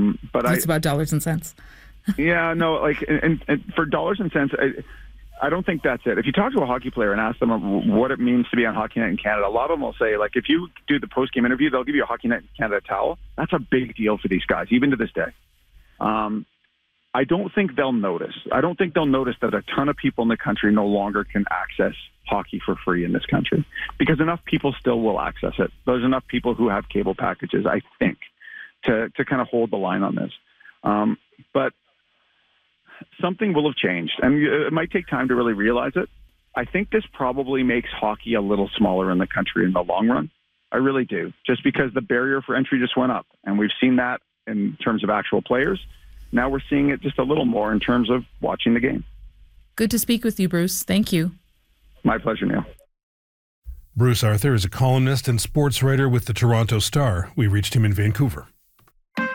But it's about dollars and cents. Yeah, no, like, and for dollars and cents, I don't think that's it. If you talk to a hockey player and ask them what it means to be on Hockey Night in Canada, a lot of them will say, like, if you do the post-game interview, they'll give you a Hockey Night in Canada towel. That's a big deal for these guys, even to this day. I don't think they'll notice. I don't think they'll notice that a ton of people in the country no longer can access hockey for free in this country, because enough people still will access it. There's enough people who have cable packages, I think, to kind of hold the line on this. But something will have changed, and it might take time to really realize it. I think this probably makes hockey a little smaller in the country in the long run. I really do, just because the barrier for entry just went up, and we've seen that in terms of actual players. Now we're seeing it just a little more in terms of watching the game. Good to speak with you, Bruce. Thank you. My pleasure, Neil. Bruce Arthur is a columnist and sports writer with the Toronto Star. We reached him in Vancouver.